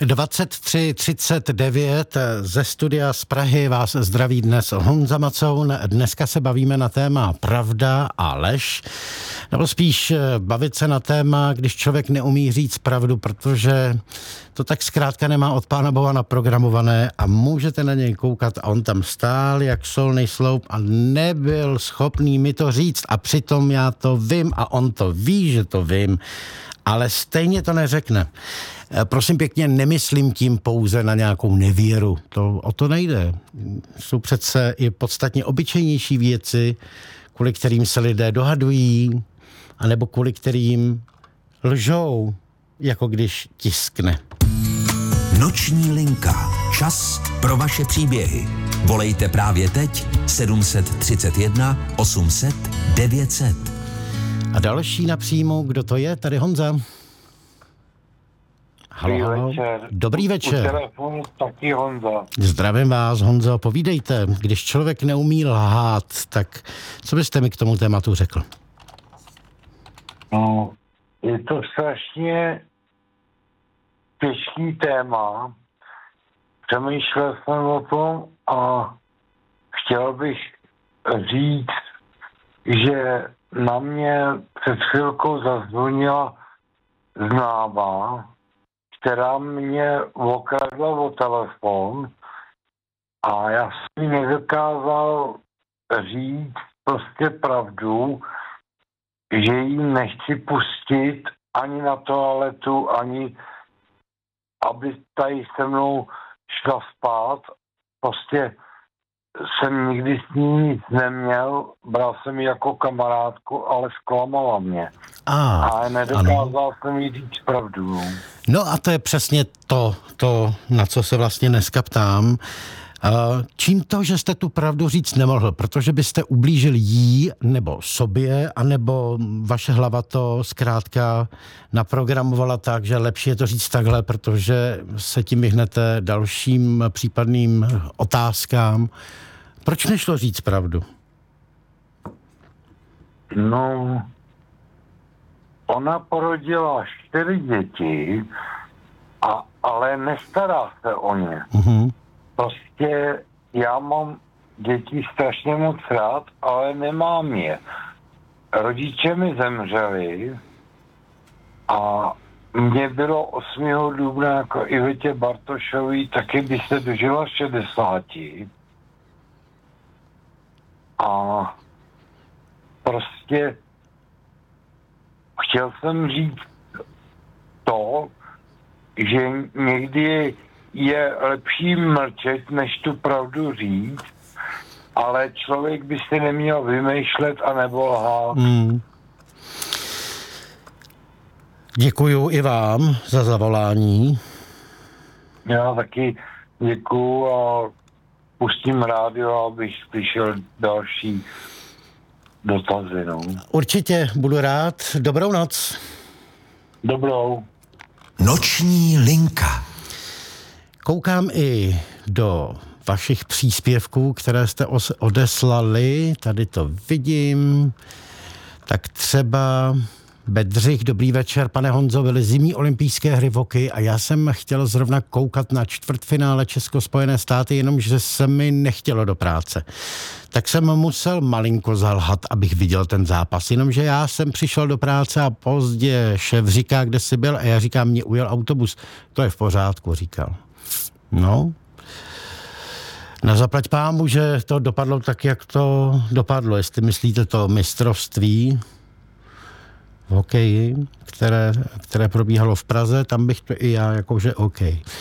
23:39 ze studia z Prahy vás zdraví dnes Honza Macoun. Dneska se bavíme na téma pravda a lež, nebo spíš bavit se na téma, když člověk neumí říct pravdu, protože to tak zkrátka nemá od Pána Boha naprogramované a můžete na něj koukat a on tam stál jak solný sloup a nebyl schopný mi to říct a přitom já to vím a on to ví, že to vím, ale stejně to neřekne. Prosím pěkně, nemyslím tím pouze na nějakou nevěru. O to nejde. Jsou přece i podstatně obyčejnější věci, kvůli kterým se lidé dohadují, anebo kvůli kterým lžou, jako když tiskne. Noční linka. Čas pro vaše příběhy. Volejte právě teď 731 800 900. A další na příjmu, kdo to je? Tady Honza. Halo. Dobrý večer. U telefonu taky Honza. Zdravím vás, Honzo. Povídejte, když člověk neumí lhát, tak co byste mi k tomu tématu řekl? No, je to strašně těžký téma. Přemýšlel jsem o tom a chtěl bych říct, že na mě před chvilkou zazvonila známá, která mě okradla o telefon a já jsem jí nedokázal říct prostě pravdu, že jí nechci pustit ani na toaletu, ani aby tady se mnou šla spát. Prostě jsem nikdy s ní nic neměl, bral jsem ji jako kamarádku, ale zklamala mě. A nedokázal jsem jí říct pravdu. No a to je přesně to, na co se vlastně dneska ptám. Čím to, že jste tu pravdu říct nemohl? Protože byste ublížil jí nebo sobě, anebo vaše hlava to zkrátka naprogramovala tak, že lepší je to říct takhle, protože se tím vyhnete dalším případným otázkám. Proč nešlo říct pravdu? No, ona porodila 4 děti, ale nestará se o ně. Mhm. Prostě já mám děti strašně moc rád, ale nemám je. Rodiče mi zemřeli a mně bylo 8. dubna jako Ivetě Bartošový, taky by se dožila 60. A prostě chtěl jsem říct to, že někdy je lepší mlčet, než tu pravdu říct, ale člověk by si neměl vymýšlet a nebo lhát. Děkuju i vám za zavolání. Já taky děkuju a pustím rádio, abych slyšel další dotazy. No. Určitě, budu rád. Dobrou noc. Dobrou. Noční linka. Koukám i do vašich příspěvků, které jste odeslali. Tady to vidím. Tak třeba Bedřich, dobrý večer, pane Honzo, byly zimní olympijské hry v hokeji a já jsem chtěl zrovna koukat na čtvrtfinále Česko-Spojené státy, jenomže se mi nechtělo do práce. Tak jsem musel malinko zalhat, abych viděl ten zápas, jenomže já jsem přišel do práce a pozdě šéf říká, kde jsi byl a já říkám, mě ujel autobus. To je v pořádku, říkal. No, na zaplať pámu, že to dopadlo tak, jak to dopadlo. Jestli myslíte to mistrovství v hokeji, které probíhalo v Praze, tam bych to i já jakože OK.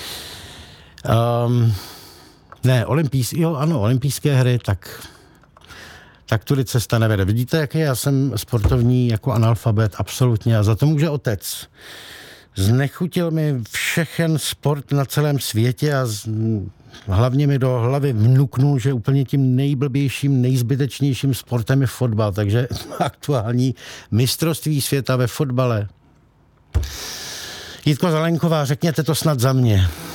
Olympijské hry, tak tudy cesta nevede. Vidíte, jaký já jsem sportovní jako analfabet, absolutně, a za to může otec. Znechutil mi všechen sport na celém světě a hlavně mi do hlavy vnuknul, že úplně tím nejblbějším, nejzbytečnějším sportem je fotbal. Takže aktuální mistrovství světa ve fotbale. Jitko Zelenková, řekněte to snad za mě.